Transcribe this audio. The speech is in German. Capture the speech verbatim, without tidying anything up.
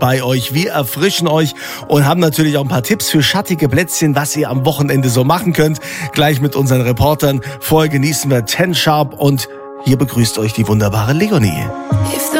bei euch. Wir erfrischen euch und haben natürlich auch ein paar Tipps für schattige Plätzchen, was ihr am Wochenende so machen könnt. Gleich mit unseren Reportern. Vorher genießen wir Ten Sharp und hier begrüßt euch die wunderbare Leonie.